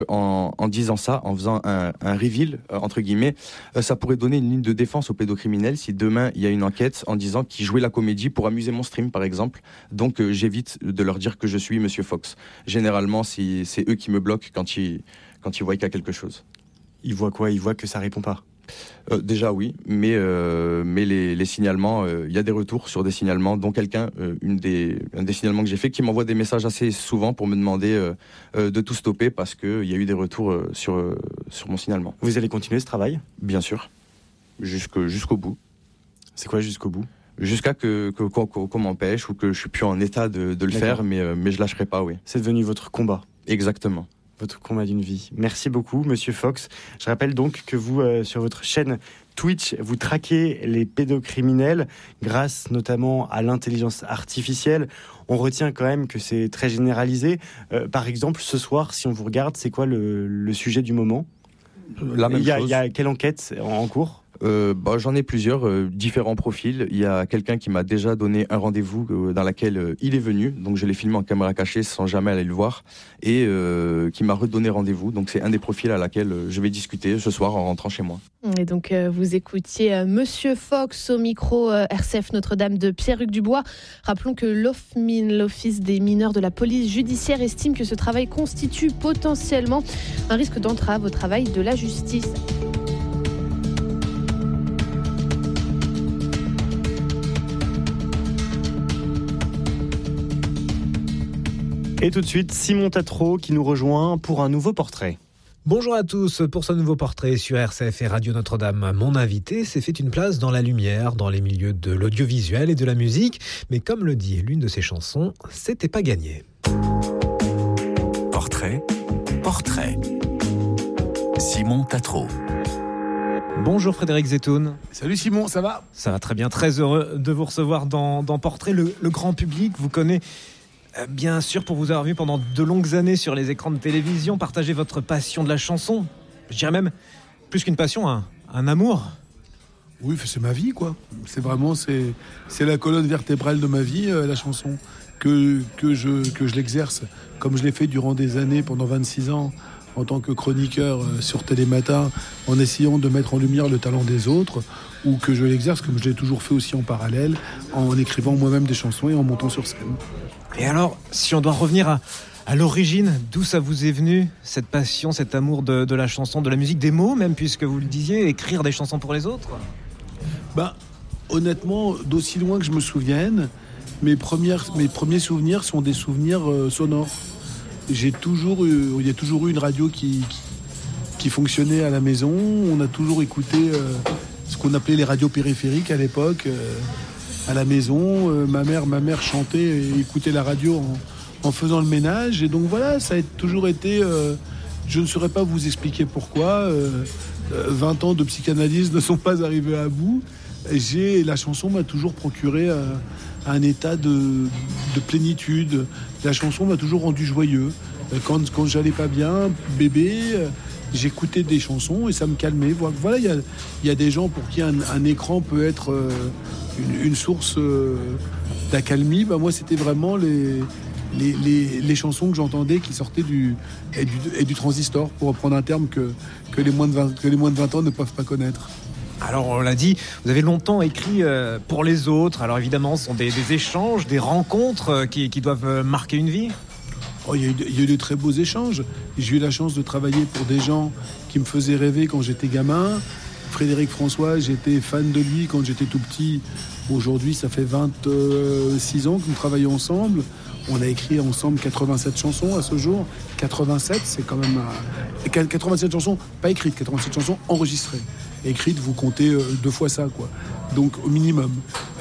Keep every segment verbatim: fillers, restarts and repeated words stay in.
En, en disant ça, en faisant un, un reveal, euh, entre guillemets, euh, ça pourrait donner une ligne de défense aux pédocriminels si demain il y a une enquête en disant qu'ils jouaient la comédie pour amuser mon stream, par exemple. Donc euh, j'évite de leur dire que je suis Monsieur Fox. Généralement, c'est, c'est eux qui me bloquent quand ils, quand ils voient qu'il y a quelque chose. Ils voient quoi ? Ils voient que ça répond pas ? Euh, déjà oui, mais, euh, mais les, les signalements, il euh, y a des retours sur des signalements, dont quelqu'un, euh, une des, un des signalements que j'ai fait, qui m'envoie des messages assez souvent pour me demander euh, euh, de tout stopper parce qu'il y a eu des retours euh, sur, euh, sur mon signalement. Vous allez continuer ce travail ? Bien sûr, jusqu'au, jusqu'au bout. C'est quoi jusqu'au bout ? Jusqu'à que, que, qu'on, qu'on m'empêche ou que je suis plus en état de, de le D'accord. faire, mais, euh, mais je lâcherai pas, oui. C'est devenu votre combat ? Exactement. Votre combat d'une vie. Merci beaucoup, Monsieur Fox. Je rappelle donc que vous, euh, sur votre chaîne Twitch, vous traquez les pédocriminels grâce notamment à l'intelligence artificielle. On retient quand même que c'est très généralisé. Euh, par exemple, ce soir, si on vous regarde, c'est quoi le, le sujet du moment ? La même il y a, chose. Il y a quelle enquête en, en cours ? Euh, bah, j'en ai plusieurs, euh, différents profils. Il y a quelqu'un qui m'a déjà donné un rendez-vous euh, dans lequel euh, il est venu, donc je l'ai filmé en caméra cachée sans jamais aller le voir, et euh, qui m'a redonné rendez-vous. Donc c'est un des profils à laquelle euh, je vais discuter ce soir en rentrant chez moi. Et donc euh, vous écoutiez euh, Monsieur Fox au micro euh, R C F Notre-Dame de Pierre-Hugues Dubois. Rappelons que l'O F M I N, l'Office des mineurs de la police judiciaire, estime que ce travail constitue potentiellement un risque d'entrave au travail de la justice. Et tout de suite, Simon Tatro qui nous rejoint pour un nouveau portrait. Bonjour à tous, pour ce nouveau portrait sur R C F et Radio Notre-Dame. Mon invité s'est fait une place dans la lumière, dans les milieux de l'audiovisuel et de la musique. Mais comme le dit l'une de ses chansons, c'était pas gagné. Portrait, portrait. Simon Tatro. Bonjour Frédéric Zetoun. Salut Simon, ça va ? Ça va très bien, très heureux de vous recevoir dans, dans Portrait. Le, le grand public vous connaît bien sûr pour vous avoir vu pendant de longues années sur les écrans de télévision, partager votre passion de la chanson. Je dirais même, plus qu'une passion, un, un amour. Oui, c'est ma vie, quoi. C'est vraiment, c'est, c'est la colonne vertébrale de ma vie, euh, la chanson. Que, que, je, que je l'exerce, comme je l'ai fait durant des années, pendant vingt-six ans, en tant que chroniqueur euh, sur Télématin, en essayant de mettre en lumière le talent des autres, ou que je l'exerce, comme je l'ai toujours fait aussi en parallèle, en écrivant moi-même des chansons et en montant sur scène. Et alors, si on doit revenir à, à l'origine, d'où ça vous est venu, cette passion, cet amour de, de la chanson, de la musique, des mots même, puisque vous le disiez, écrire des chansons pour les autres ? Ben, honnêtement, d'aussi loin que je me souvienne, mes, premières, mes premiers souvenirs sont des souvenirs euh, sonores. J'ai toujours eu, il y a toujours eu une radio qui, qui, qui fonctionnait à la maison. On a toujours écouté euh, ce qu'on appelait les radios périphériques à l'époque. Euh, à la maison, euh, ma mère, ma mère chantait et écoutait la radio en, en faisant le ménage. Et donc voilà, ça a toujours été... Euh, je ne saurais pas vous expliquer pourquoi. Euh, vingt ans de psychanalyse ne sont pas arrivés à bout. J'ai, la chanson m'a toujours procuré euh, un état de, de plénitude. La chanson m'a toujours rendu joyeux. Quand, quand j'allais pas bien, bébé... Euh, j'écoutais des chansons et ça me calmait. Voilà, il y a, y a des gens pour qui un, un écran peut être euh, une, une source euh, d'accalmie. Bah, moi, c'était vraiment les, les, les, les chansons que j'entendais qui sortaient du, et, du, et du transistor, pour reprendre un terme que, que, les moins de vingt, que les moins de vingt ans ne peuvent pas connaître. Alors, on l'a dit, vous avez longtemps écrit euh, pour les autres. Alors évidemment, ce sont des, des échanges, des rencontres euh, qui, qui doivent marquer une vie. Oh, il y a eu de, il y a eu de très beaux échanges. J'ai eu la chance de travailler pour des gens qui me faisaient rêver quand j'étais gamin. Frédéric François, j'étais fan de lui quand j'étais tout petit. Aujourd'hui, ça fait vingt-six ans que nous travaillons ensemble. On a écrit ensemble quatre-vingt-sept chansons à ce jour. quatre-vingt-sept, c'est quand même... Un... quatre-vingt-sept chansons, pas écrites, quatre-vingt-sept chansons enregistrées. Écrites, vous comptez euh, deux fois ça, quoi. Donc, au minimum.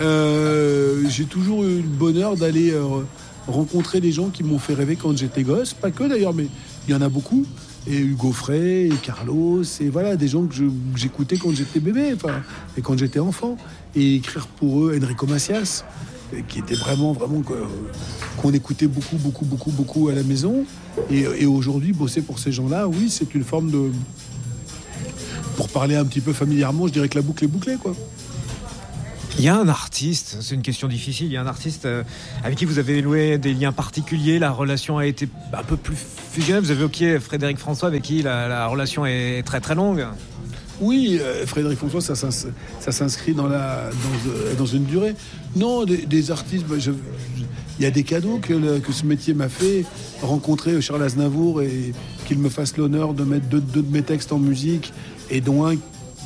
Euh, j'ai toujours eu le bonheur d'aller... Euh, rencontrer des gens qui m'ont fait rêver quand j'étais gosse, pas que d'ailleurs, mais il y en a beaucoup. Et Hugo Frey, et Carlos, et voilà, des gens que, je, que j'écoutais quand j'étais bébé, enfin, et quand j'étais enfant. Et écrire pour eux Enrico Macias, qui était vraiment, vraiment, euh, qu'on écoutait beaucoup, beaucoup, beaucoup, beaucoup à la maison. Et, et aujourd'hui, bosser pour ces gens-là, oui, c'est une forme de... Pour parler un petit peu familièrement, je dirais que la boucle est bouclée, quoi. Il y a un artiste, c'est une question difficile, il y a un artiste euh, avec qui vous avez noué des liens particuliers, la relation a été un peu plus fusionnelle. Vous avez évoqué Frédéric François avec qui la, la relation est très très longue. Oui, euh, Frédéric François, ça, ça, ça s'inscrit dans, la, dans, dans une durée. Non, des, des artistes, bah, je, je, il y a des cadeaux que, le, que ce métier m'a fait. Rencontrer Charles Aznavour et qu'il me fasse l'honneur de mettre deux, deux de mes textes en musique, et dont un,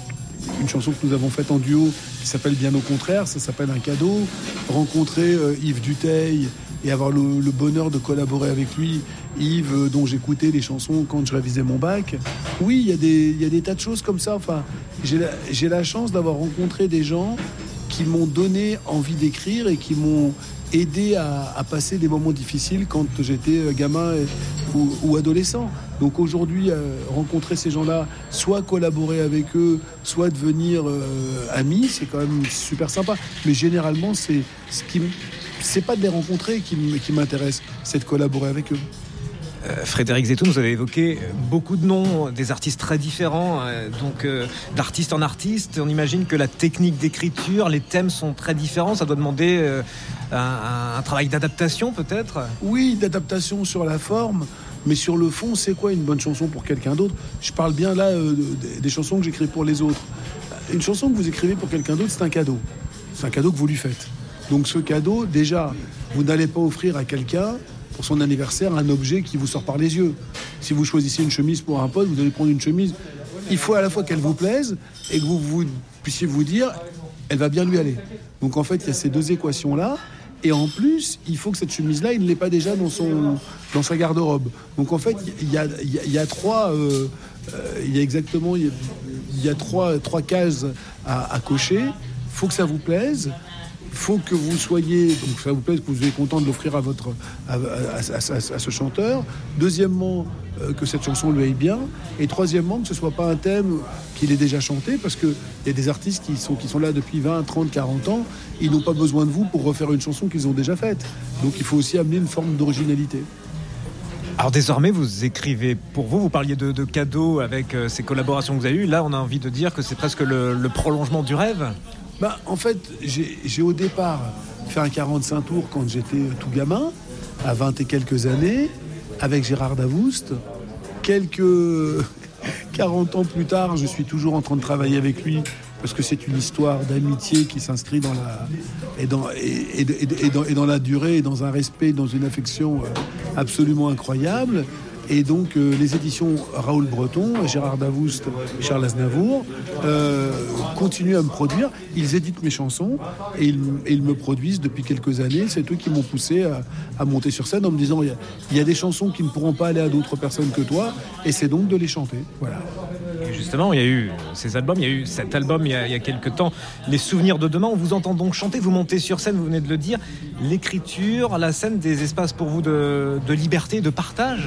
une chanson que nous avons faite en duo qui s'appelle Bien au contraire, ça s'appelle un cadeau. Rencontrer euh, Yves Duteil et avoir le, le bonheur de collaborer avec lui, Yves, euh, dont j'écoutais les chansons quand je révisais mon bac. Oui, il y a des, il y a des tas de choses comme ça. Enfin, j'ai la, j'ai la chance d'avoir rencontré des gens qui m'ont donné envie d'écrire et qui m'ont aidé à, à passer des moments difficiles quand j'étais gamin et, ou, ou adolescent. Donc aujourd'hui, euh, rencontrer ces gens-là, soit collaborer avec eux, soit devenir euh, amis, c'est quand même super sympa. Mais généralement, c'est ce qui m... c'est pas de les rencontrer qui, m... qui m'intéresse, c'est de collaborer avec eux. Euh, Frédéric Zetoun, vous avez évoqué beaucoup de noms, des artistes très différents, euh, donc euh, d'artiste en artiste. On imagine que la technique d'écriture, les thèmes sont très différents. Ça doit demander euh, un, un travail d'adaptation peut-être. Oui, d'adaptation sur la forme, mais sur le fond, c'est quoi une bonne chanson pour quelqu'un d'autre? Je parle bien là euh, de, des chansons que j'écris pour les autres. Une chanson que vous écrivez pour quelqu'un d'autre, c'est un cadeau. C'est un cadeau que vous lui faites. Donc ce cadeau, déjà, vous n'allez pas offrir à quelqu'un pour son anniversaire un objet qui vous sort par les yeux. Si vous choisissez une chemise pour un pote, vous allez prendre une chemise. Il faut à la fois qu'elle vous plaise et que vous, vous puissiez vous dire elle va bien lui aller. Donc en fait, il y a ces deux équations-là. Et en plus, il faut que cette chemise-là, il ne l'ait pas déjà dans, son, dans sa garde-robe. Donc en fait, il y a, il y a, il y a trois... Euh, euh, il y a exactement... Il y a, il y a trois, trois cases à, à cocher. Il faut que ça vous plaise. Il faut que vous soyez, donc ça vous plaît, que vous soyez content de l'offrir à, votre, à, à, à, à, à ce chanteur. Deuxièmement, euh, que cette chanson lui aille bien. Et troisièmement, que ce ne soit pas un thème qu'il ait déjà chanté, parce qu'il y a des artistes qui sont, qui sont là depuis vingt, trente, quarante ans. Ils n'ont pas besoin de vous pour refaire une chanson qu'ils ont déjà faite. Donc il faut aussi amener une forme d'originalité. Alors désormais, vous écrivez pour vous, vous parliez de, de cadeaux avec euh, ces collaborations que vous avez eues. Là, on a envie de dire que c'est presque le, le prolongement du rêve. Bah, en fait, j'ai, j'ai au départ fait un quarante-cinq tours quand j'étais tout gamin, à vingt et quelques années, avec Gérard Davoust. Quelques quarante ans plus tard, je suis toujours en train de travailler avec lui, parce que c'est une histoire d'amitié qui s'inscrit dans la, et dans, et, et, et, dans, et dans la durée, et dans un respect, dans une affection absolument incroyable. Et donc euh, les éditions Raoul Breton, Gérard Davoust, Charles Aznavour euh, continuent à me produire. Ils éditent mes chansons et ils, et ils me produisent depuis quelques années. C'est eux qui m'ont poussé à, à monter sur scène en me disant il y, a, il y a des chansons qui ne pourront pas aller à d'autres personnes que toi, et c'est donc de les chanter. Voilà. Et justement, il y a eu ces albums, il y a eu cet album il y a, il y a quelques temps, Les Souvenirs de demain. On vous entend donc chanter, vous montez sur scène, vous venez de le dire. L'écriture, la scène, des espaces pour vous de, de liberté, de partage.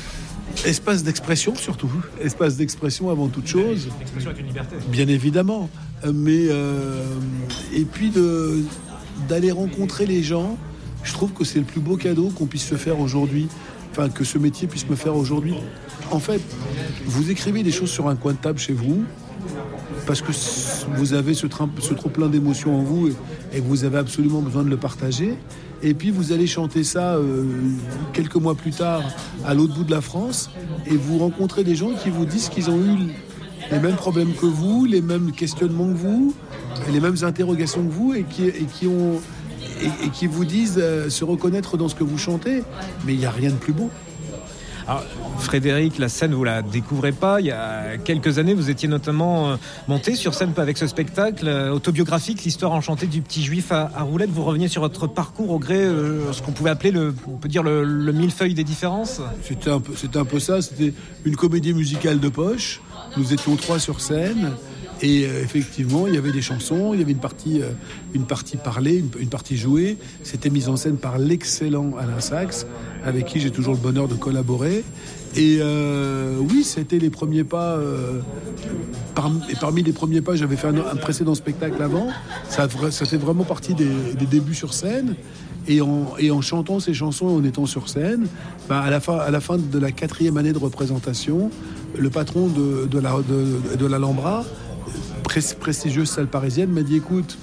Espace d'expression surtout, espace d'expression avant toute chose. L'expression est une liberté. Bien évidemment, mais euh, et puis de, d'aller rencontrer les gens. Je trouve que c'est le plus beau cadeau qu'on puisse se faire aujourd'hui, enfin que ce métier puisse me faire aujourd'hui. En fait, vous écrivez des choses sur un coin de table chez vous parce que vous avez ce, train, ce trop plein d'émotions en vous et, et que vous avez absolument besoin de le partager. Et puis vous allez chanter ça euh, quelques mois plus tard à l'autre bout de la France et vous rencontrez des gens qui vous disent qu'ils ont eu les mêmes problèmes que vous, les mêmes questionnements que vous, les mêmes interrogations que vous et qui, et qui, ont, et, et qui vous disent euh, se reconnaître dans ce que vous chantez. Mais il n'y a rien de plus beau. Alors, Frédéric, la scène, vous la découvrez pas. Il y a quelques années, vous étiez notamment monté sur scène avec ce spectacle autobiographique, l'histoire enchantée du petit juif à, à roulettes. Vous reveniez sur votre parcours au gré, euh, ce qu'on pouvait appeler le, on peut dire le, le millefeuille des différences. C'était un peu, c'était un peu ça. C'était une comédie musicale de poche. Nous étions trois sur scène. Et euh, effectivement, il y avait des chansons, il y avait une partie, euh, une partie parlée, une, une partie jouée. C'était mise en scène par l'excellent Alain Sachs, avec qui j'ai toujours le bonheur de collaborer. Et euh, oui, c'était les premiers pas. Euh, par, et parmi les premiers pas, j'avais fait un, un précédent spectacle avant. Ça, ça fait vraiment partie des, des débuts sur scène. Et en, et en chantant ces chansons, en étant sur scène, bah à, la fin, à la fin de la quatrième année de représentation, le patron de, de, la, de, de l'Alhambra, prestigieuse salle parisienne, m'a dit écoute,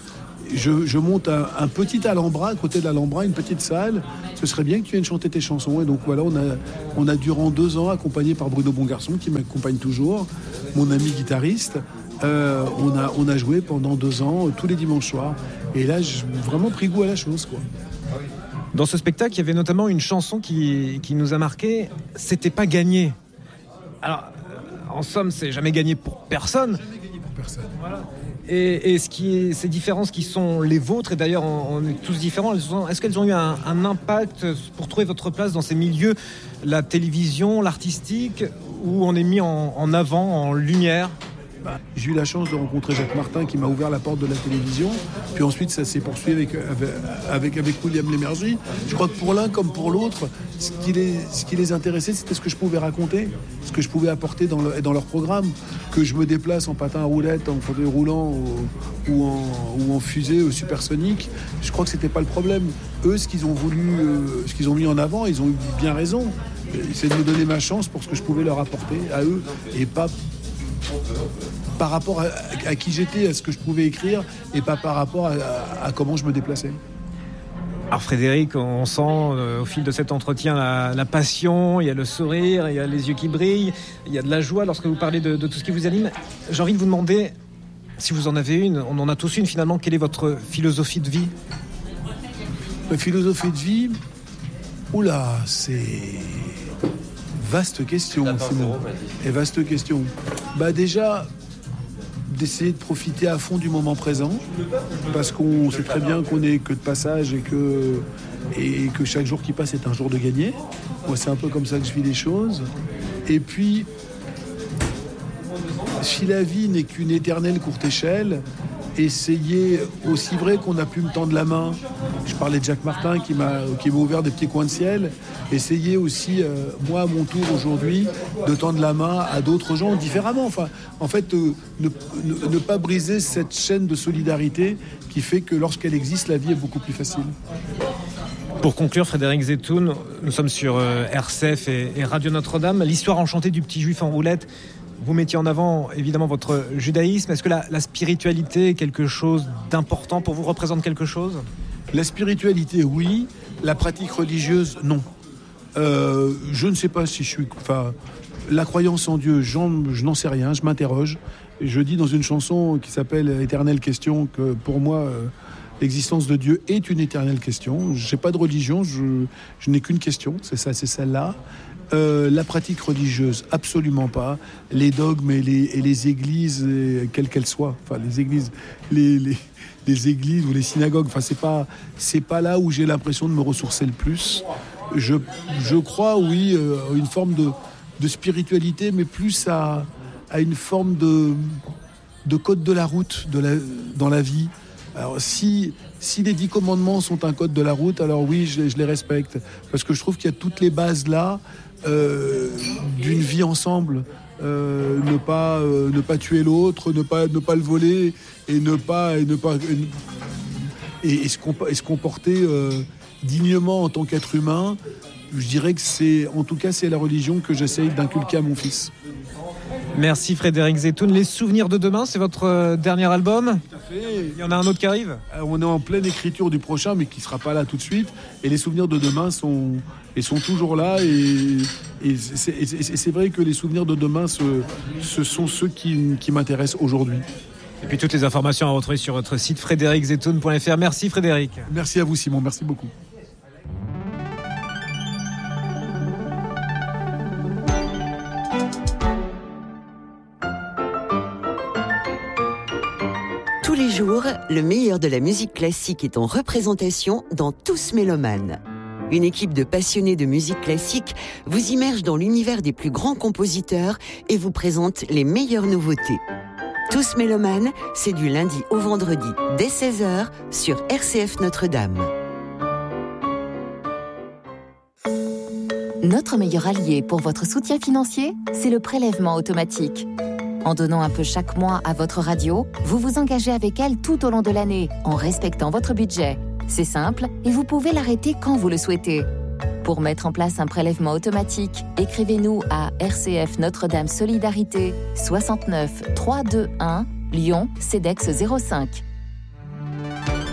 je, je monte un, un petit Alhambra, à côté de l'Alhambra, une petite salle. Ce serait bien que tu viennes chanter tes chansons. Et donc voilà, on a, on a durant deux ans, accompagné par Bruno Bongarçon, qui m'accompagne toujours, mon ami guitariste. Euh, on, a, on a joué pendant deux ans, tous les dimanches soirs. Et là, j'ai vraiment pris goût à la chose, quoi. Dans ce spectacle, il y avait notamment une chanson qui, qui nous a marqué. C'était pas gagné. Alors, en somme, c'est jamais gagné pour personne. Jamais gagné pour personne. Voilà. Et, et ce qui est, ces différences qui sont les vôtres, et d'ailleurs on, on est tous différents, elles ont, est-ce qu'elles ont eu un, un impact pour trouver votre place dans ces milieux, la télévision, l'artistique, où on est mis en, en avant, en lumière? Bah, j'ai eu la chance de rencontrer Jacques Martin qui m'a ouvert la porte de la télévision. Puis ensuite, ça s'est poursuivi avec, avec, avec, avec William Lémergie. Je crois que pour l'un comme pour l'autre, ce qui les, ce qui les intéressait, c'était ce que je pouvais raconter, ce que je pouvais apporter dans, le, dans leur programme. Que je me déplace en patin à roulettes, en fauteuil roulant ou, ou, en, ou en fusée supersonique, je crois que c'était pas le problème. Eux, ce qu'ils ont voulu, euh, ce qu'ils ont mis en avant, ils ont eu bien raison. C'est de me donner ma chance pour ce que je pouvais leur apporter à eux et pas par rapport à, à qui j'étais, à ce que je pouvais écrire et pas par rapport à, à, à comment je me déplaçais. Alors Frédéric, on sent euh, au fil de cet entretien la, la passion, il y a le sourire, il y a les yeux qui brillent, il y a de la joie lorsque vous parlez de, de tout ce qui vous anime. J'ai envie de vous demander, si vous en avez une, on en a tous une finalement, quelle est votre philosophie de vie? Ma philosophie de vie, oula, c'est... Vaste question, Simon. Et vaste question. Bah déjà, d'essayer de profiter à fond du moment présent, parce qu'on sait très bien qu'on n'est que de passage et que, et que chaque jour qui passe est un jour de gagner. Moi, c'est un peu comme ça que je vis les choses. Et puis, si la vie n'est qu'une éternelle courte échelle, essayer, aussi vrai qu'on a pu me tendre la main, je parlais de Jacques Martin qui m'a, qui m'a ouvert des petits coins de ciel, essayer aussi, euh, moi à mon tour aujourd'hui, de tendre la main à d'autres gens différemment. Enfin, en fait, euh, ne, ne, ne pas briser cette chaîne de solidarité qui fait que lorsqu'elle existe, la vie est beaucoup plus facile. Pour conclure, Frédéric Zetoun, nous sommes sur euh, R C F et, et Radio Notre-Dame. L'histoire enchantée du petit juif en roulette. Vous mettiez en avant évidemment votre judaïsme. Est-ce que la, la spiritualité est quelque chose d'important pour vous, représente quelque chose? La spiritualité, oui. La pratique religieuse, non. Euh, je ne sais pas si je suis... Enfin, la croyance en Dieu, j'en, je n'en sais rien, je m'interroge. Je dis dans une chanson qui s'appelle « Éternelle question » que pour moi, euh, l'existence de Dieu est une éternelle question. Je n'ai pas de religion, je, je n'ai qu'une question, c'est ça, c'est celle-là. Euh, la pratique religieuse, absolument pas. Les dogmes et les, et les églises, et, quelles qu'elles soient, enfin les églises, les, les, les églises ou les synagogues, enfin c'est pas, c'est pas là où j'ai l'impression de me ressourcer le plus. Je, je crois, oui, euh, une forme de, de spiritualité, mais plus à, à une forme de, de code de la route de la, dans la vie. Alors si, si les dix commandements sont un code de la route, alors oui, je, je les respecte. Parce que je trouve qu'il y a toutes les bases là euh, d'une vie ensemble. Euh, ne, pas, euh, ne pas tuer l'autre, ne pas, ne pas le voler, et ne pas... Et, ne pas, et, et, se, comp- et se comporter euh, dignement en tant qu'être humain. Je dirais que c'est, en tout cas, c'est la religion que j'essaye d'inculquer à mon fils. Merci Frédéric Zetoun. Les souvenirs de demain, c'est votre euh, dernier album? Tout à fait. Il y en a un autre qui arrive? On est en pleine écriture du prochain, mais qui ne sera pas là tout de suite. Et les souvenirs de demain sont, et sont toujours là. Et, et, c'est, et c'est vrai que les souvenirs de demain, ce, ce sont ceux qui, qui m'intéressent aujourd'hui. Et puis toutes les informations à retrouver sur votre site frédéric zetoun point f r. Merci Frédéric. Merci à vous Simon, merci beaucoup. Tous les jours, le meilleur de la musique classique est en représentation dans Tous Mélomanes. Une équipe de passionnés de musique classique vous immerge dans l'univers des plus grands compositeurs et vous présente les meilleures nouveautés. Tous Mélomanes, c'est du lundi au vendredi dès seize heures sur R C F Notre-Dame. Notre meilleur allié pour votre soutien financier, c'est le prélèvement automatique. En donnant un peu chaque mois à votre radio, vous vous engagez avec elle tout au long de l'année, en respectant votre budget. C'est simple et vous pouvez l'arrêter quand vous le souhaitez. Pour mettre en place un prélèvement automatique, écrivez-nous à R C F Notre-Dame Solidarité, soixante-neuf trois cent vingt-et-un, Lyon, CEDEX zéro cinq.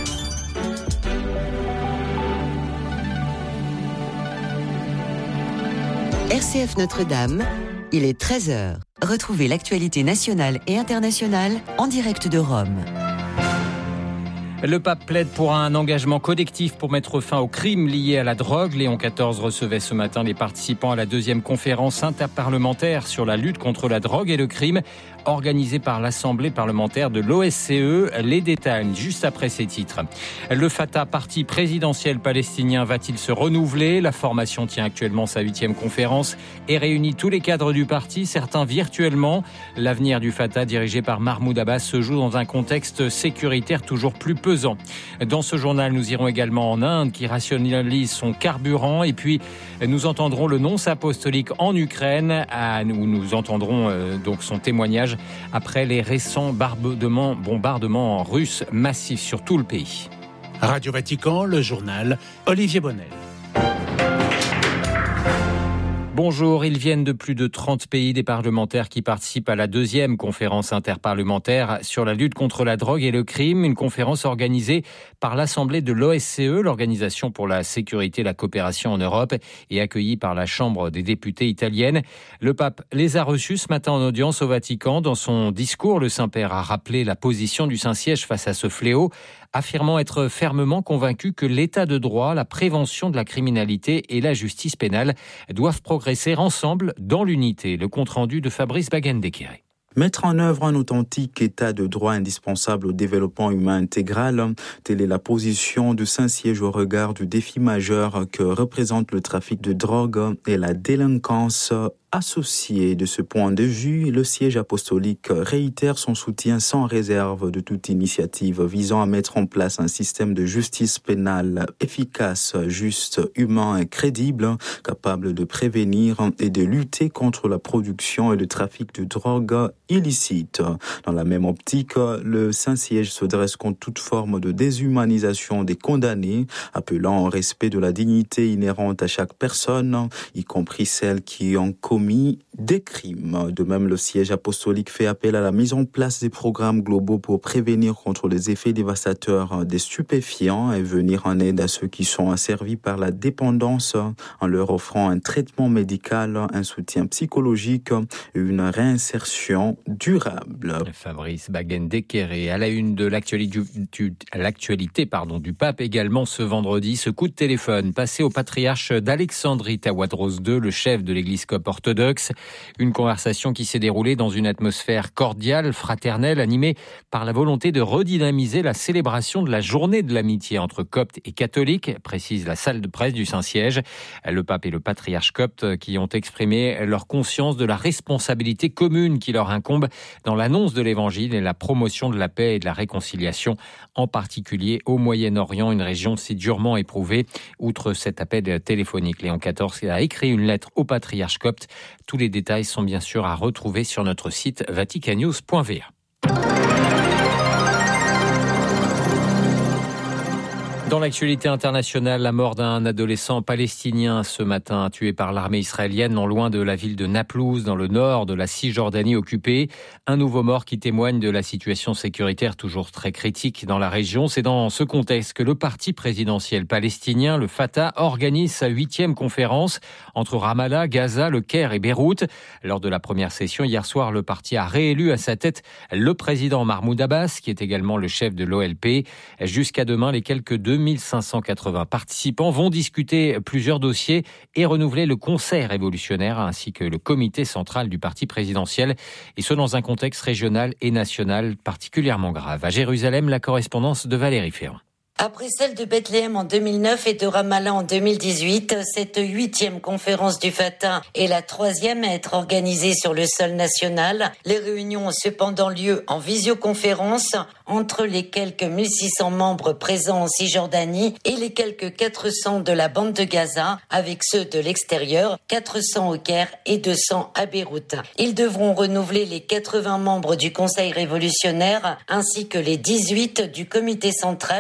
R C F Notre-Dame, il est treize heures. Retrouvez l'actualité nationale et internationale en direct de Rome. Le pape plaide pour un engagement collectif pour mettre fin aux crimes liés à la drogue. Léon quatorze recevait ce matin les participants à la deuxième conférence interparlementaire sur la lutte contre la drogue et le crime, organisée par l'Assemblée parlementaire de l'O S C E. Les détails juste après ces titres. Le Fatah, parti présidentiel palestinien, va-t-il se renouveler ? La formation tient actuellement sa huitième conférence et réunit tous les cadres du parti, certains virtuellement. L'avenir du Fatah, dirigé par Mahmoud Abbas, se joue dans un contexte sécuritaire toujours plus pesant. Dans ce journal, nous irons également en Inde qui rationalise son carburant et puis nous entendrons le nonce apostolique en Ukraine où nous entendrons donc son témoignage après les récents bombardements, bombardements russes massifs sur tout le pays. Radio Vatican, le journal Olivier Bonnel. Bonjour, ils viennent de plus de trente pays, des parlementaires qui participent à la deuxième conférence interparlementaire sur la lutte contre la drogue et le crime, une conférence organisée par l'Assemblée de l'O S C E, l'Organisation pour la sécurité et la coopération en Europe, et accueillie par la Chambre des députés italienne. Le pape les a reçus ce matin en audience au Vatican. Dans son discours, le Saint-Père a rappelé la position du Saint-Siège face à ce fléau, affirmant être fermement convaincu que l'état de droit, la prévention de la criminalité et la justice pénale doivent progresser ensemble dans l'unité. Le compte-rendu de Fabrice Baguendekere. Mettre en œuvre un authentique état de droit indispensable au développement humain intégral, telle est la position du Saint-Siège au regard du défi majeur que représente le trafic de drogue et la délinquance associé. De ce point de vue, le siège apostolique réitère son soutien sans réserve de toute initiative visant à mettre en place un système de justice pénale efficace, juste, humain et crédible, capable de prévenir et de lutter contre la production et le trafic de drogue illicite. Dans la même optique, le Saint-Siège se dresse contre toute forme de déshumanisation des condamnés, appelant au respect de la dignité inhérente à chaque personne, y compris celles qui ont commis des crimes. De même, le siège apostolique fait appel à la mise en place des programmes globaux pour prévenir contre les effets dévastateurs des stupéfiants et venir en aide à ceux qui sont asservis par la dépendance en leur offrant un traitement médical, un soutien psychologique et une réinsertion durable. Fabrice Baguendekere, à la une de l'actualité, du, l'actualité pardon, du pape également ce vendredi, ce coup de téléphone passé au patriarche d'Alexandrie, Tawadros deux, le chef de l'église copte orthodoxe. Une conversation qui s'est déroulée dans une atmosphère cordiale, fraternelle, animée par la volonté de redynamiser la célébration de la journée de l'amitié entre coptes et catholiques, précise la salle de presse du Saint-Siège. Le pape et le patriarche copte qui ont exprimé leur conscience de la responsabilité commune qui leur incombe dans l'annonce de l'évangile et la promotion de la paix et de la réconciliation, en particulier au Moyen-Orient, une région si durement éprouvée. Outre cet appel téléphonique, Léon quatorze a écrit une lettre au patriarche copte. Tous les détails sont bien sûr à retrouver sur notre site vaticannews point v a. Dans l'actualité internationale, la mort d'un adolescent palestinien ce matin tué par l'armée israélienne non loin de la ville de Naplouse, dans le nord de la Cisjordanie occupée. Un nouveau mort qui témoigne de la situation sécuritaire toujours très critique dans la région. C'est dans ce contexte que le parti présidentiel palestinien, le Fatah, organise sa huitième conférence entre Ramallah, Gaza, le Caire et Beyrouth. Lors de la première session hier soir, le parti a réélu à sa tête le président Mahmoud Abbas, qui est également le chef de l'O L P. Jusqu'à demain, les quelques deux mille cinq cent quatre-vingts participants vont discuter plusieurs dossiers et renouveler le Conseil révolutionnaire ainsi que le comité central du parti présidentiel, et ce dans un contexte régional et national particulièrement grave. À Jérusalem, la correspondance de Valérie Ferrand. Après celle de Bethléem en deux mille neuf et de Ramallah en deux mille dix-huit, cette huitième conférence du Fatah est la troisième à être organisée sur le sol national. Les réunions ont cependant lieu en visioconférence entre les quelques mille six cents membres présents en Cisjordanie et les quelques quatre cents de la bande de Gaza, avec ceux de l'extérieur, quatre cents au Caire et deux cents à Beyrouth. Ils devront renouveler les quatre-vingts membres du Conseil révolutionnaire ainsi que les dix-huit du comité central du parti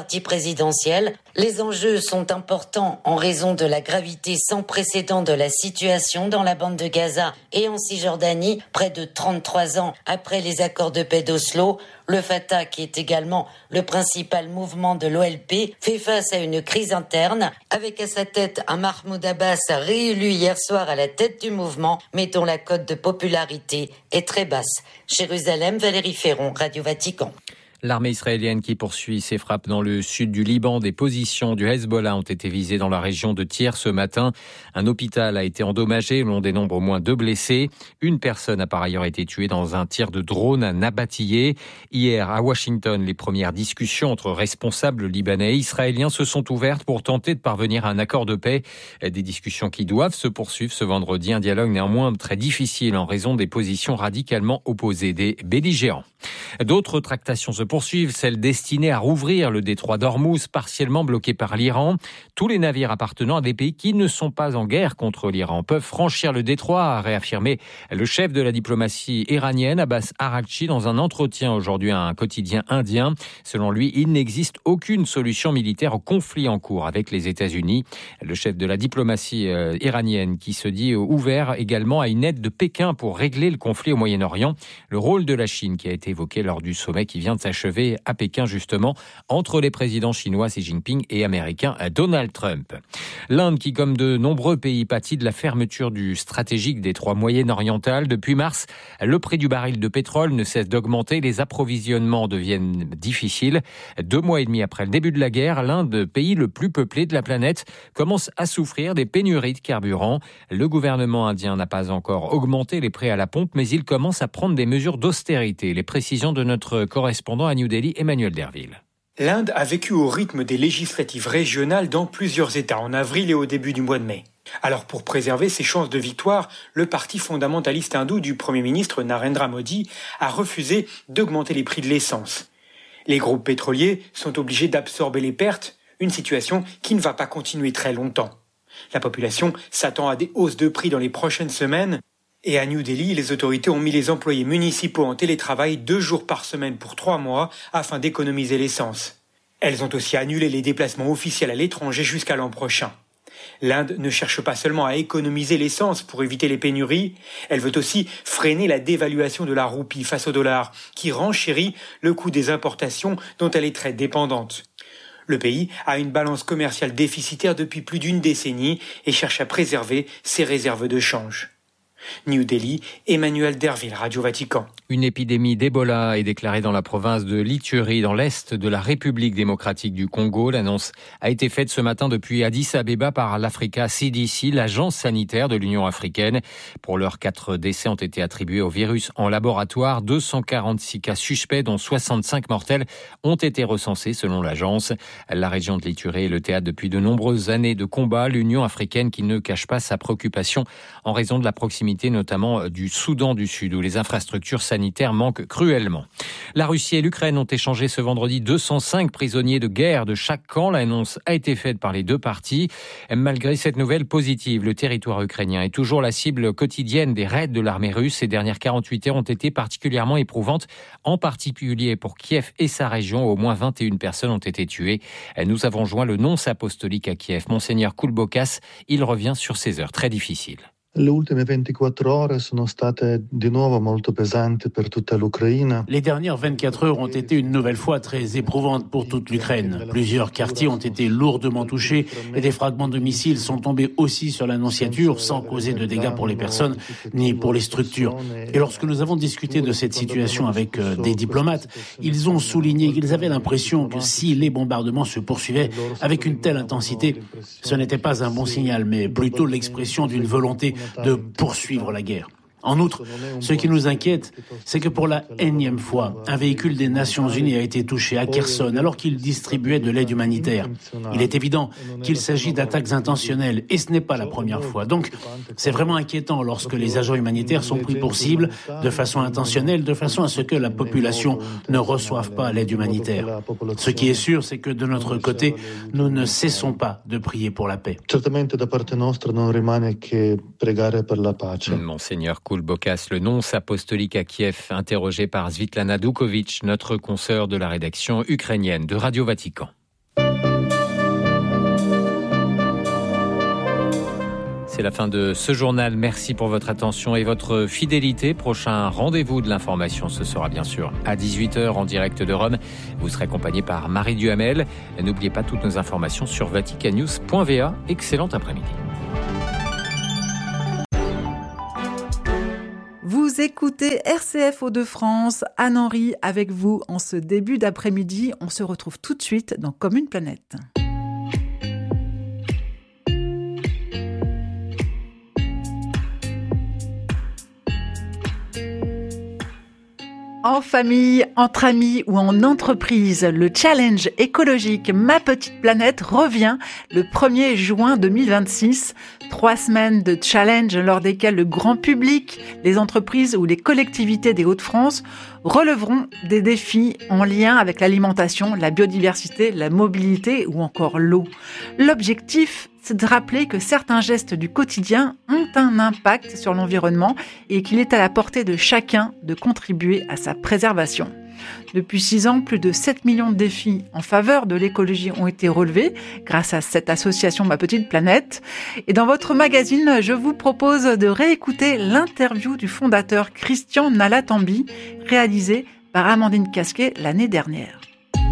parti présidentiel. Les enjeux sont importants en raison de la gravité sans précédent de la situation dans la bande de Gaza et en Cisjordanie, près de trente-trois ans après les accords de paix d'Oslo. Le Fatah, qui est également le principal mouvement de l'O L P, fait face à une crise interne, avec à sa tête un Mahmoud Abbas réélu hier soir à la tête du mouvement, mais dont la cote de popularité est très basse. Jérusalem, Valérie Ferron, Radio Vatican. L'armée israélienne qui poursuit ses frappes dans le sud du Liban, des positions du Hezbollah ont été visées dans la région de Tyr ce matin. Un hôpital a été endommagé, l'on dénombre au moins deux blessés. Une personne a par ailleurs été tuée dans un tir de drone à Nabatillé. Hier, à Washington, les premières discussions entre responsables libanais et israéliens se sont ouvertes pour tenter de parvenir à un accord de paix. Des discussions qui doivent se poursuivre ce vendredi. Un dialogue néanmoins très difficile en raison des positions radicalement opposées des belligérants. D'autres tractations se poursuivent, celles destinées à rouvrir le détroit d'Ormuz, partiellement bloqué par l'Iran. Tous les navires appartenant à des pays qui ne sont pas en guerre contre l'Iran peuvent franchir le détroit, a réaffirmé le chef de la diplomatie iranienne, Abbas Araghchi, dans un entretien aujourd'hui à un quotidien indien. Selon lui, il n'existe aucune solution militaire au conflit en cours avec les États-Unis. Le chef de la diplomatie euh, iranienne qui se dit ouvert également à une aide de Pékin pour régler le conflit au Moyen-Orient. Le rôle de la Chine qui a été évoqué lors du sommet qui vient de s'achever à Pékin justement entre les présidents chinois Xi Jinping et américain Donald Trump. L'Inde qui, comme de nombreux pays, pâtit de la fermeture du stratégique détroit moyen-oriental. Depuis mars, le prix du baril de pétrole ne cesse d'augmenter, les approvisionnements deviennent difficiles. Deux mois et demi après le début de la guerre, l'Inde, pays le plus peuplé de la planète, commence à souffrir des pénuries de carburant. Le gouvernement indien n'a pas encore augmenté les prix à la pompe, mais il commence à prendre des mesures d'austérité. Les précisions de notre correspondant à New Delhi, Emmanuel Derville. L'Inde a vécu au rythme des législatives régionales dans plusieurs États en avril et au début du mois de mai. Alors pour préserver ses chances de victoire, le parti fondamentaliste hindou du Premier ministre Narendra Modi a refusé d'augmenter les prix de l'essence. Les groupes pétroliers sont obligés d'absorber les pertes, une situation qui ne va pas continuer très longtemps. La population s'attend à des hausses de prix dans les prochaines semaines. Et à New Delhi, les autorités ont mis les employés municipaux en télétravail deux jours par semaine pour trois mois afin d'économiser l'essence. Elles ont aussi annulé les déplacements officiels à l'étranger jusqu'à l'an prochain. L'Inde ne cherche pas seulement à économiser l'essence pour éviter les pénuries, elle veut aussi freiner la dévaluation de la roupie face au dollar, qui renchérit le coût des importations dont elle est très dépendante. Le pays a une balance commerciale déficitaire depuis plus d'une décennie et cherche à préserver ses réserves de change. New Delhi, Emmanuel Derville, Radio Vatican. Une épidémie d'Ebola est déclarée dans la province de l'Ituri, dans l'est de la République démocratique du Congo. L'annonce a été faite ce matin depuis Addis Abeba par l'Africa C D C, l'agence sanitaire de l'Union africaine. Pour l'heure, quatre décès ont été attribués au virus en laboratoire. deux cent quarante-six cas suspects, dont soixante-cinq mortels, ont été recensés selon l'agence. La région de l'Ituri est le théâtre depuis de nombreuses années de combats. L'Union africaine qui ne cache pas sa préoccupation en raison de la proximité notamment du Soudan du Sud, où les infrastructures sanitaires manquent cruellement. La Russie et l'Ukraine ont échangé ce vendredi deux cent cinq prisonniers de guerre de chaque camp. L'annonce a été faite par les deux parties. Malgré cette nouvelle positive, le territoire ukrainien est toujours la cible quotidienne des raids de l'armée russe. Ces dernières quarante-huit heures ont été particulièrement éprouvantes, en particulier pour Kiev et sa région. Au moins vingt et une personnes ont été tuées. Nous avons joint le nonce apostolique à Kiev, Monseigneur Koulbokas. Il revient sur ces heures très difficiles. Le ultime ventiquattro ore sono state di nuovo molto pesanti per tutta l'Ucraina. Les dernières vingt-quatre heures ont été une nouvelle fois très éprouvantes pour toute l'Ukraine. Plusieurs quartiers ont été lourdement touchés et des fragments de missiles sont tombés aussi sur l'annonciature sans causer de dégâts pour les personnes ni pour les structures. Et lorsque nous avons discuté de cette situation avec euh, des diplomates, ils ont souligné qu'ils avaient l'impression que si les bombardements se poursuivaient avec une telle intensité, ce n'était pas un bon signal, mais plutôt l'expression d'une volonté de poursuivre la guerre. En outre, ce qui nous inquiète, c'est que pour la énième fois, un véhicule des Nations Unies a été touché à Kherson alors qu'il distribuait de l'aide humanitaire. Il est évident qu'il s'agit d'attaques intentionnelles et ce n'est pas la première fois. Donc, c'est vraiment inquiétant lorsque les agents humanitaires sont pris pour cible de façon intentionnelle, de façon à ce que la population ne reçoive pas l'aide humanitaire. Ce qui est sûr, c'est que de notre côté, nous ne cessons pas de prier pour la paix. Monseigneur Koulbokas, le nonce apostolique à Kiev, interrogé par Svitlana Dukovic, notre consoeur de la rédaction ukrainienne de Radio Vatican. C'est la fin de ce journal. Merci pour votre attention et votre fidélité. Prochain rendez-vous de l'information, ce sera bien sûr à dix-huit heures en direct de Rome. Vous serez accompagné par Marie Duhamel. N'oubliez pas toutes nos informations sur vatican news point v a. Excellent après-midi. Vous écoutez R C F Hauts-de-France, Anne-Henri avec vous en ce début d'après-midi. On se retrouve tout de suite dans Comme une planète. En famille, entre amis ou en entreprise, le challenge écologique Ma Petite Planète revient le premier juin deux mille vingt-six. Trois semaines de challenge lors desquelles le grand public, les entreprises ou les collectivités des Hauts-de-France releveront des défis en lien avec l'alimentation, la biodiversité, la mobilité ou encore l'eau. L'objectif, c'est de rappeler que certains gestes du quotidien ont un impact sur l'environnement et qu'il est à la portée de chacun de contribuer à sa préservation. Depuis six ans, plus de sept millions de défis en faveur de l'écologie ont été relevés grâce à cette association Ma Petite Planète. Et dans votre magazine, je vous propose de réécouter l'interview du fondateur Christian Nalatambi, réalisée par Amandine Casquet l'année dernière.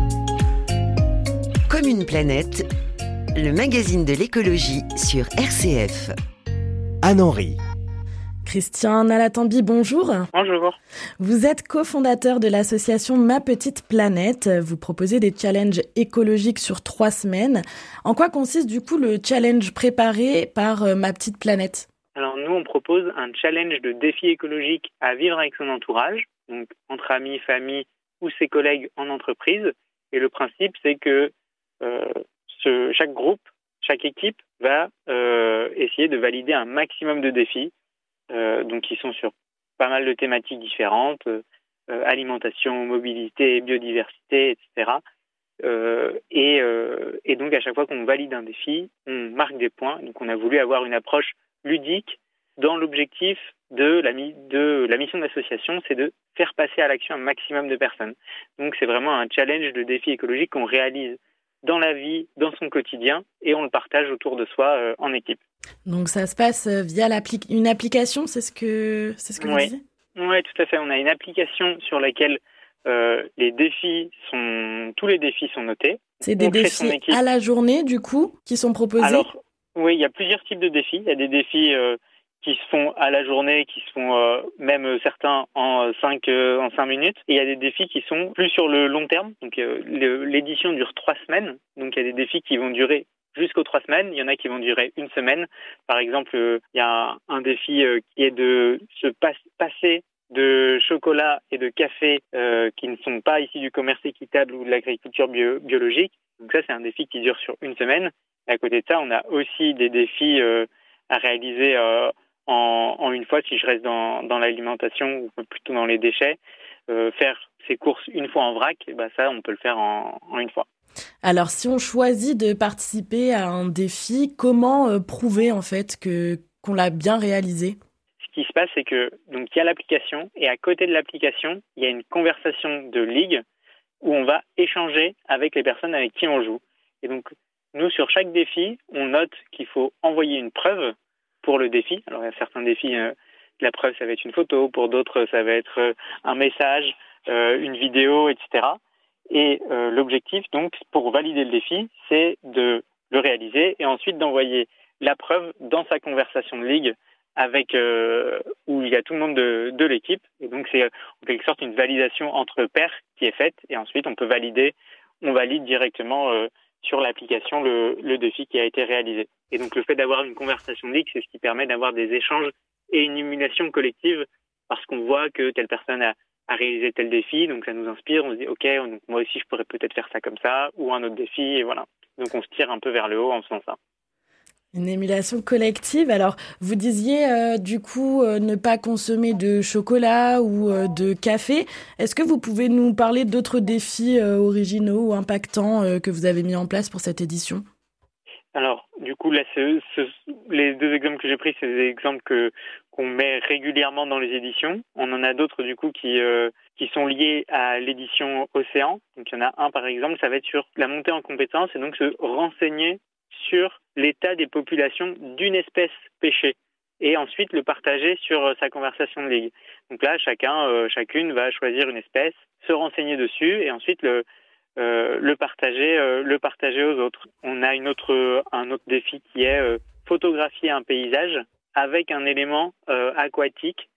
Comme une planète, le magazine de l'écologie sur R C F. Anne-Henri. Christian Nalatambi, bonjour. Bonjour. Vous êtes cofondateur de l'association Ma Petite Planète. Vous proposez des challenges écologiques sur trois semaines. En quoi consiste du coup le challenge préparé par Ma Petite Planète ? Alors nous, on propose un challenge de défi écologique à vivre avec son entourage, donc entre amis, famille ou ses collègues en entreprise. Et le principe, c'est que euh, ce, chaque groupe, chaque équipe va euh, essayer de valider un maximum de défis. Euh, donc qui sont sur pas mal de thématiques différentes, euh, alimentation, mobilité, biodiversité, et cetera. Euh, et, euh, et donc à chaque fois qu'on valide un défi, on marque des points. Donc on a voulu avoir une approche ludique dans l'objectif de la, de la mission de l'association, c'est de faire passer à l'action un maximum de personnes. Donc c'est vraiment un challenge de défi écologique qu'on réalise dans la vie, dans son quotidien, et on le partage autour de soi euh, en équipe. Donc ça se passe via l'appli- une application, c'est ce que, c'est ce que vous ouais. disiez ? Oui, tout à fait. On a une application sur laquelle euh, les défis sont, tous les défis sont notés. C'est des défis à la journée, du coup, qui sont proposés ? Alors, oui, il y a plusieurs types de défis. Il y a des défis euh, qui se font à la journée, qui se font euh, même euh, certains en cinq euh, en cinq minutes. Et il y a des défis qui sont plus sur le long terme. Donc euh, le, l'édition dure trois semaines. Donc il y a des défis qui vont durer jusqu'aux trois semaines. Il y en a qui vont durer une semaine. Par exemple, euh, il y a un, un défi euh, qui est de se pas, passer de chocolat et de café euh, qui ne sont pas issus du commerce équitable ou de l'agriculture bio, biologique. Donc ça, c'est un défi qui dure sur une semaine. Et à côté de ça, on a aussi des défis euh, à réaliser euh, en, en une fois, si je reste dans, dans l'alimentation ou plutôt dans les déchets. Euh, faire ses courses une fois en vrac, bah ça, on peut le faire en, en une fois. Alors, si on choisit de participer à un défi, comment euh, prouver en fait que qu'on l'a bien réalisé ? Ce qui se passe, c'est que donc il y a l'application et à côté de l'application, il y a une conversation de ligue où on va échanger avec les personnes avec qui on joue. Et donc, nous, sur chaque défi, on note qu'il faut envoyer une preuve pour le défi. Alors, il y a certains défis, euh, la preuve, ça va être une photo. Pour d'autres, ça va être euh, un message, euh, une vidéo, et cetera. Et euh, l'objectif, donc, pour valider le défi, c'est de le réaliser et ensuite d'envoyer la preuve dans sa conversation de ligue avec euh, où il y a tout le monde de, de l'équipe. Et donc, c'est en quelque sorte une validation entre pairs qui est faite. Et ensuite, on peut valider, on valide directement euh, sur l'application le, le défi qui a été réalisé. Et donc, le fait d'avoir une conversation de ligue, c'est ce qui permet d'avoir des échanges et une émulation collective parce qu'on voit que telle personne a à réaliser tel défi, donc ça nous inspire, on se dit ok, donc moi aussi je pourrais peut-être faire ça comme ça, ou un autre défi, et voilà. Donc on se tire un peu vers le haut en faisant ça. Une émulation collective. Alors, vous disiez euh, du coup euh, ne pas consommer de chocolat ou euh, de café. Est-ce que vous pouvez nous parler d'autres défis euh, originaux ou impactants euh, que vous avez mis en place pour cette édition ? Alors, du coup, là, ce, ce, les deux exemples que j'ai pris, c'est des exemples que qu'on met régulièrement dans les éditions. On en a d'autres, du coup, qui euh, qui sont liés à l'édition Océan. Donc, il y en a un, par exemple, ça va être sur la montée en compétences et donc se renseigner sur l'état des populations d'une espèce pêchée et ensuite le partager sur sa conversation de ligue. Donc là, chacun, euh, chacune va choisir une espèce, se renseigner dessus et ensuite le, euh, le partager, euh, le partager aux autres. On a une autre, un autre défi qui est euh, photographier un paysage avec un élément euh, aquatique.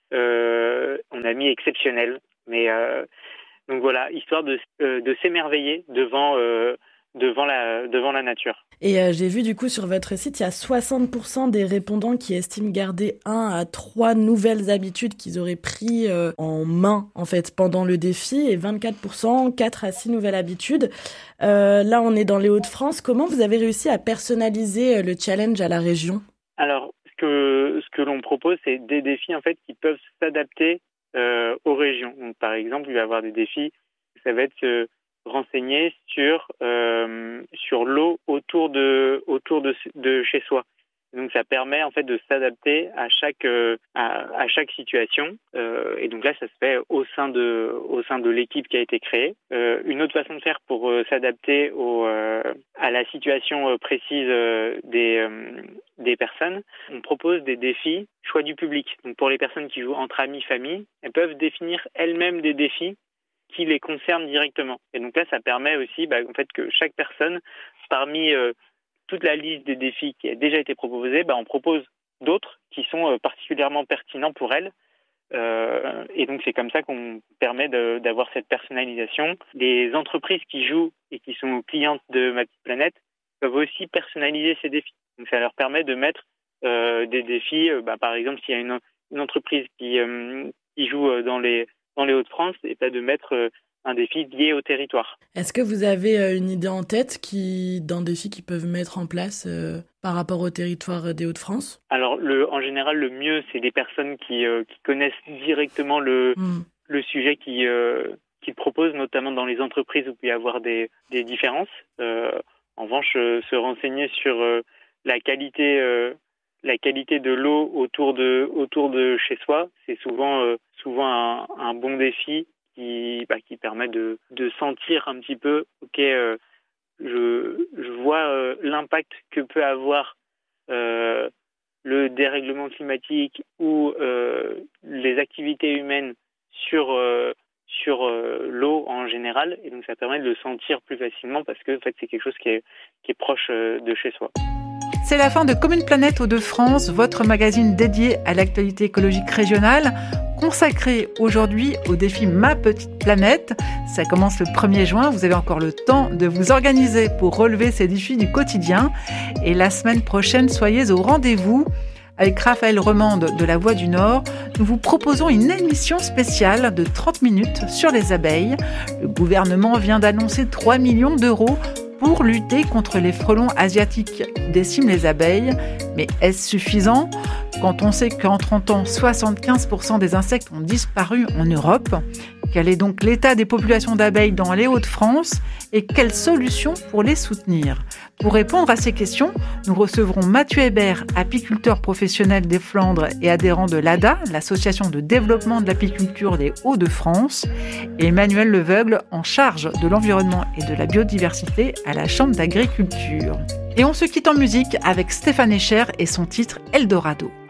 Euh, on a mis exceptionnel, mais euh, donc voilà, histoire de, euh, de s'émerveiller devant. Euh, devant la, devant la nature. Et euh, j'ai vu du coup sur votre site, il y a soixante pour cent des répondants qui estiment garder un à trois nouvelles habitudes qu'ils auraient pris euh, en main en fait pendant le défi et vingt-quatre pour cent quatre à six nouvelles habitudes. Euh, là, on est dans les Hauts-de-France. Comment vous avez réussi à personnaliser le challenge à la région ? Alors, ce que, ce que l'on propose, c'est des défis en fait qui peuvent s'adapter euh, aux régions. Donc, par exemple, il va y avoir des défis, ça va être euh, renseigner sur euh, sur l'eau autour de autour de, de chez soi. Donc ça permet en fait de s'adapter à chaque euh, à, à chaque situation euh, et donc là ça se fait au sein de au sein de l'équipe qui a été créée. Euh, une autre façon de faire pour euh, s'adapter au euh, à la situation euh, précise euh, des euh, des personnes, on propose des défis choix du public. Donc pour les personnes qui jouent entre amis, famille, elles peuvent définir elles-mêmes des défis qui les concernent directement. Et donc là ça permet aussi bah, en fait que chaque personne parmi euh, toute la liste des défis qui a déjà été proposée, bah, on propose d'autres qui sont euh, particulièrement pertinents pour elle. Euh, et donc c'est comme ça qu'on permet de, d'avoir cette personnalisation. Les entreprises qui jouent et qui sont clientes de Ma Petite Planète peuvent aussi personnaliser ces défis. Donc ça leur permet de mettre euh, des défis, euh, bah, par exemple s'il y a une, une entreprise qui, euh, qui joue dans les, dans les Hauts-de-France, et bah, de mettre euh, un défi lié au territoire. Est-ce que vous avez une idée en tête qui, d'un défi qu'ils peuvent mettre en place euh, par rapport au territoire des Hauts-de-France ? Alors, le, en général, le mieux, c'est des personnes qui, euh, qui connaissent directement le, mmh. le sujet qu'ils euh, qui proposent, notamment dans les entreprises où il peut y avoir des, des différences. Euh, en revanche, euh, se renseigner sur euh, la qualité, euh, la qualité de l'eau autour de, autour de chez soi, c'est souvent, euh, souvent un, un bon défi. Qui, bah, qui permet de, de sentir un petit peu, ok, euh, je, je vois euh, l'impact que peut avoir euh, le dérèglement climatique ou euh, les activités humaines sur, euh, sur euh, l'eau en général. Et donc ça permet de le sentir plus facilement parce que en fait, c'est quelque chose qui est, qui est proche euh, de chez soi. C'est la fin de Comme une planète Hauts-de-France, votre magazine dédié à l'actualité écologique régionale, consacré aujourd'hui au défi Ma Petite Planète. Ça commence le premier juin, vous avez encore le temps de vous organiser pour relever ces défis du quotidien. Et la semaine prochaine, soyez au rendez-vous. Avec Raphaël Remande de La Voix du Nord, nous vous proposons une émission spéciale de trente minutes sur les abeilles. Le gouvernement vient d'annoncer trois millions d'euros pour lutter contre les frelons asiatiques qui déciment les abeilles. Mais est-ce suffisant ? Quand on sait qu'en trente ans, soixante-quinze pour cent des insectes ont disparu en Europe, quel est donc l'état des populations d'abeilles dans les Hauts-de-France et quelles solutions pour les soutenir ? Pour répondre à ces questions, nous recevrons Mathieu Hébert, apiculteur professionnel des Flandres et adhérent de l'A D A, l'association de développement de l'apiculture des Hauts-de-France, et Emmanuel Leveugle, en charge de l'environnement et de la biodiversité à la Chambre d'agriculture. Et on se quitte en musique avec Stéphane Echer et son titre Eldorado.